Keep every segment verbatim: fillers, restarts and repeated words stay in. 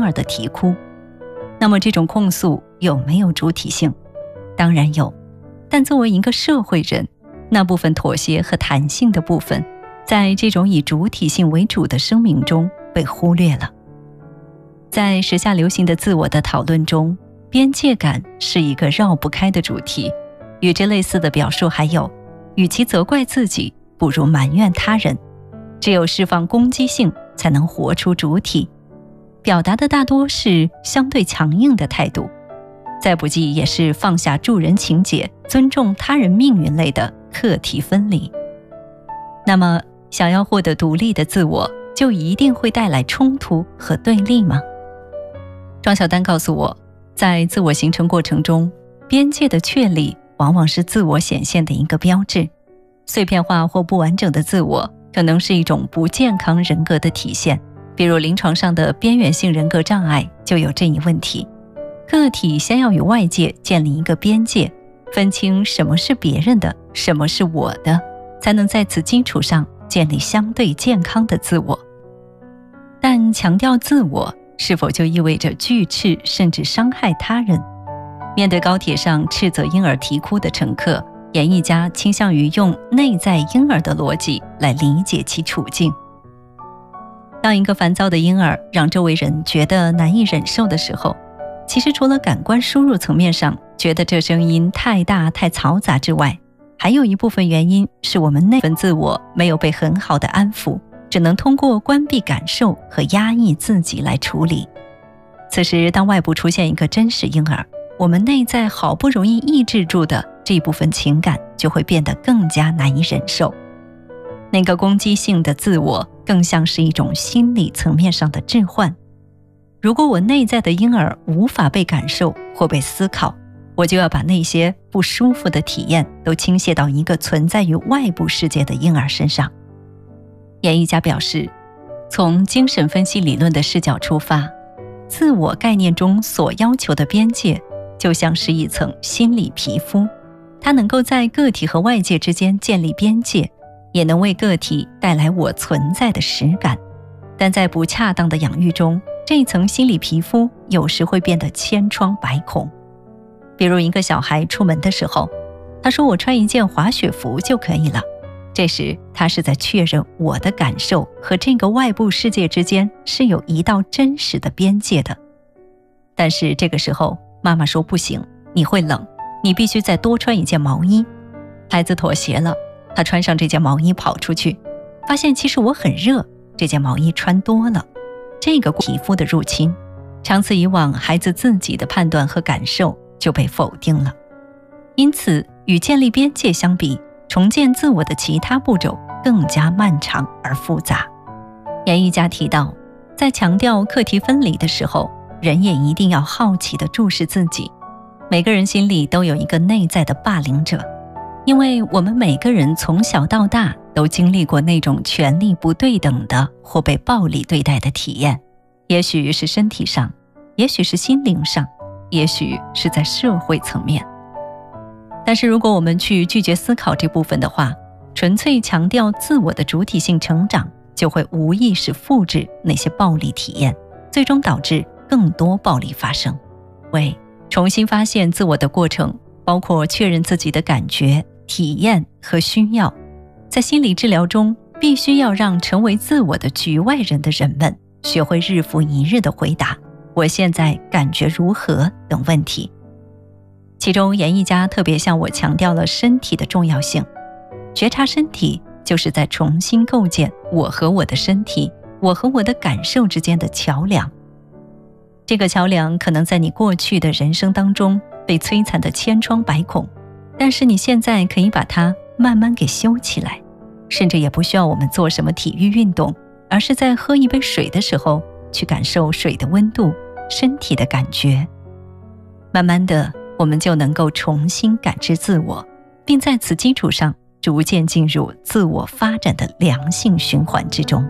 儿的啼哭。那么这种控诉有没有主体性？当然有，但作为一个社会人，那部分妥协和弹性的部分，在这种以主体性为主的声明中被忽略了。在时下流行的自我的讨论中，边界感是一个绕不开的主题。与之类似的表述还有，与其责怪自己，不如埋怨他人。只有释放攻击性，才能活出主体。表达的大多是相对强硬的态度，再不济也是放下助人情节、尊重他人命运类的课题分离。那么，想要获得独立的自我，就一定会带来冲突和对立吗？庄小丹告诉我，在自我形成过程中，边界的确立往往是自我显现的一个标志。碎片化或不完整的自我可能是一种不健康人格的体现，比如临床上的边缘性人格障碍就有这一问题。个体先要与外界建立一个边界，分清什么是别人的，什么是我的，才能在此基础上建立相对健康的自我。但强调自我，是否就意味着拒斥甚至伤害他人？面对高铁上斥责婴儿啼哭的乘客，演绎家倾向于用内在婴儿的逻辑来理解其处境。当一个烦躁的婴儿让周围人觉得难以忍受的时候，其实除了感官输入层面上觉得这声音太大太嘈杂之外，还有一部分原因是我们内份自我没有被很好的安抚，只能通过关闭感受和压抑自己来处理。此时当外部出现一个真实婴儿，我们内在好不容易抑制住的这部分情感就会变得更加难以忍受。那个攻击性的自我更像是一种心理层面上的置换。如果我内在的婴儿无法被感受或被思考，我就要把那些不舒服的体验都倾泻到一个存在于外部世界的婴儿身上。演绎家表示，从精神分析理论的视角出发，自我概念中所要求的边界就像是一层心理皮肤，它能够在个体和外界之间建立边界，也能为个体带来我存在的实感。但在不恰当的养育中，这层心理皮肤有时会变得千疮百孔。比如一个小孩出门的时候，他说我穿一件滑雪服就可以了，这时他是在确认我的感受和这个外部世界之间是有一道真实的边界的。但是这个时候妈妈说不行，你会冷，你必须再多穿一件毛衣。孩子妥协了，他穿上这件毛衣跑出去，发现其实我很热，这件毛衣穿多了。这个皮肤的入侵，长此以往，孩子自己的判断和感受就被否定了。因此，与建立边界相比，重建自我的其他步骤更加漫长而复杂。演绎家提到，在强调课题分离的时候，人也一定要好奇地注视自己。每个人心里都有一个内在的霸凌者，因为我们每个人从小到大都经历过那种权力不对等的或被暴力对待的体验，也许是身体上，也许是心灵上，也许是在社会层面。但是如果我们去拒绝思考这部分的话，纯粹强调自我的主体性成长，就会无意识复制那些暴力体验，最终导致更多暴力发生。为重新发现自我的过程，包括确认自己的感觉、体验和需要。在心理治疗中，必须要让成为自我的局外人的人们学会日复一日地回答我现在感觉如何等问题。其中演绎家特别向我强调了身体的重要性。觉察身体就是在重新构建我和我的身体，我和我的感受之间的桥梁。这个桥梁可能在你过去的人生当中被摧残的千疮百孔，但是你现在可以把它慢慢给修起来，甚至也不需要我们做什么体育运动，而是在喝一杯水的时候去感受水的温度，身体的感觉。慢慢的，我们就能够重新感知自我，并在此基础上逐渐进入自我发展的良性循环之中。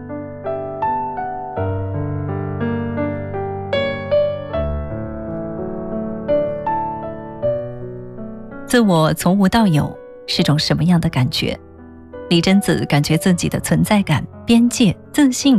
自我从无到有是种什么样的感觉？李贞子感觉自己的存在感、边界、自信